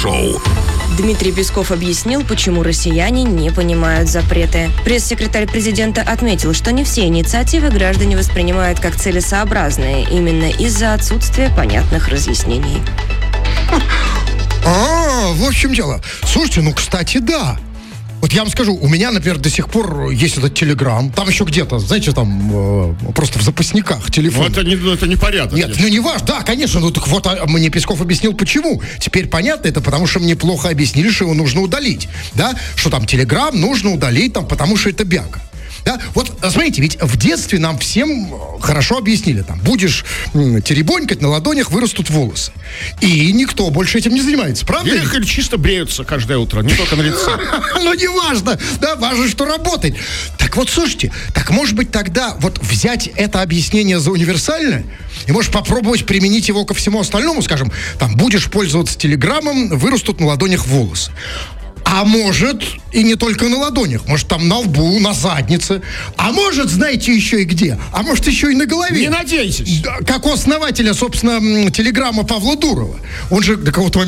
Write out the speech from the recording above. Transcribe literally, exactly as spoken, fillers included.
Шоу. Дмитрий Песков объяснил, почему россияне не понимают запреты. Пресс-секретарь президента отметил, что не все инициативы граждане воспринимают как целесообразные, именно из-за отсутствия понятных разъяснений. А, вот в чем дело. Слушайте, ну, кстати, да. Вот я вам скажу, у меня, например, до сих пор есть этот Телеграм. Там еще где-то, знаете, там э, просто в запасниках телефон. Ну, это не, это не порядок. Нет, конечно. ну не важно, да, конечно. Ну так вот, а мне Песков объяснил, почему. Теперь понятно, это потому что мне плохо объяснили, что его нужно удалить. Да, что там Телеграм нужно удалить, там, потому что это бяка. Да? Вот, смотрите, ведь в детстве нам всем хорошо объяснили, там, будешь м, теребонькать, на ладонях вырастут волосы. И никто больше этим не занимается, правда? Или, или чисто бреются каждое утро, не только на лице. Ну, не важно, да, важно, что работает. Так вот, слушайте, так может быть тогда вот взять это объяснение за универсальное и, может, попробовать применить его ко всему остальному, скажем, там, будешь пользоваться Телеграмом, вырастут на ладонях волосы. А может, и не только на ладонях. Может, там на лбу, на заднице. А может, знаете, еще и где? А может, еще и на голове. Не надейтесь. Да, как у основателя, собственно, Телеграма Павла Дурова. Он же до кого-то